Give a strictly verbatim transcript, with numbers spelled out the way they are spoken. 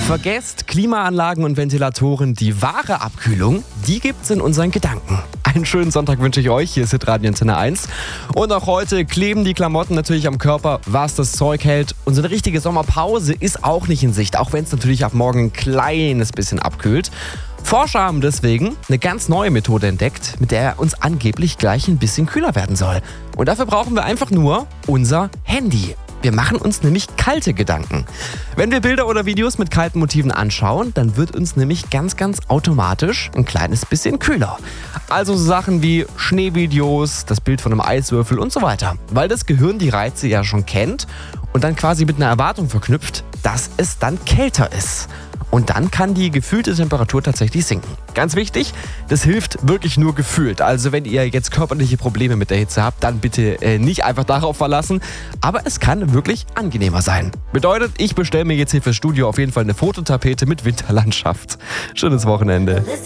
Vergesst Klimaanlagen und Ventilatoren, die wahre Abkühlung, die gibt's in unseren Gedanken. Einen schönen Sonntag wünsche ich euch, hier ist Hitradio Antenne eins. Und auch heute kleben die Klamotten natürlich am Körper, was das Zeug hält. Und so eine richtige Sommerpause ist auch nicht in Sicht, auch wenn es natürlich ab morgen ein kleines bisschen abkühlt. Forscher haben deswegen eine ganz neue Methode entdeckt, mit der uns angeblich gleich ein bisschen kühler werden soll. Und dafür brauchen wir einfach nur unser Handy. Wir machen uns nämlich kalte Gedanken. Wenn wir Bilder oder Videos mit kalten Motiven anschauen, dann wird uns nämlich ganz, ganz automatisch ein kleines bisschen kühler. Also so Sachen wie Schneevideos, das Bild von einem Eiswürfel und so weiter. Weil das Gehirn die Reize ja schon kennt und dann quasi mit einer Erwartung verknüpft, dass es dann kälter ist. Und dann kann die gefühlte Temperatur tatsächlich sinken. Ganz wichtig, das hilft wirklich nur gefühlt. Also wenn ihr jetzt körperliche Probleme mit der Hitze habt, dann bitte äh, nicht einfach darauf verlassen. Aber es kann wirklich angenehmer sein. Bedeutet, ich bestelle mir jetzt hier fürs Studio auf jeden Fall eine Fototapete mit Winterlandschaft. Schönes Wochenende.